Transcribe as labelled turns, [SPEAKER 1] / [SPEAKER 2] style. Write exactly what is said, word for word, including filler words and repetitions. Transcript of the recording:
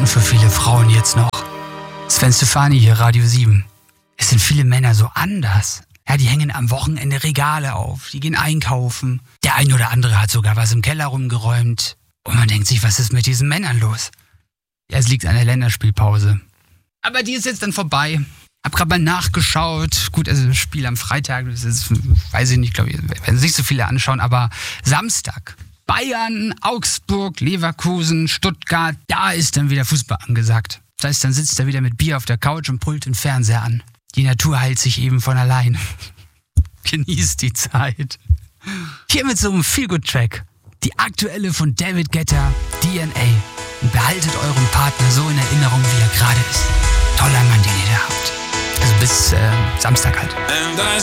[SPEAKER 1] für viele Frauen jetzt noch. Sven Stefani hier, Radio sieben. Es sind viele Männer so anders. Ja, die hängen am Wochenende Regale auf, die gehen einkaufen. Der ein oder andere hat sogar was im Keller rumgeräumt. Und man denkt sich, was ist mit diesen Männern los? Ja, es liegt an der Länderspielpause. Aber die ist jetzt dann vorbei. Hab gerade mal nachgeschaut. Gut, also das Spiel am Freitag, das ist, weiß ich nicht, glaube ich, werden sich nicht so viele anschauen, aber Samstag. Bayern, Augsburg, Leverkusen, Stuttgart, da ist dann wieder Fußball angesagt. Das heißt, dann sitzt er wieder mit Bier auf der Couch und brüllt den Fernseher an. Die Natur heilt sich eben von allein. Genießt die Zeit. Hier mit so einem Feel-Good-Track. Die aktuelle von David Guetta, D N A. Und behaltet euren Partner so in Erinnerung, wie er gerade ist. Toller Mann, den ihr da habt. Also bis äh, Samstag halt.